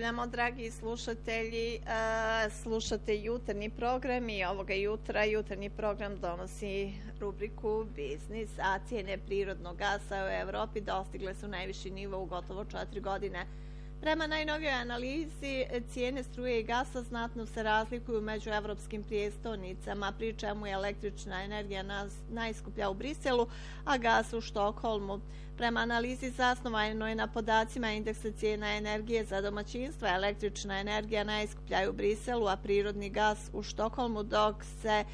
Pozdravljamo, dragi slušatelji. Slušate jutarnji program i ovoga jutra jutarnji program donosi rubriku Biznis, a cijene prirodnog gasa u Evropi dostigle su najviši nivo u gotovo 4 godine. Prema najnovijoj analizi, cijene struje i gasa znatno se razlikuju među evropskim prijestolnicama, pri čemu je električna energija najskuplja u Briselu, a gas u Štokholmu. Prema analizi zasnovanoj na podacima indeksa cijena energije za domaćinstva, električna energija najskuplja je u Briselu, a prirodni gas u Štokholmu, dok se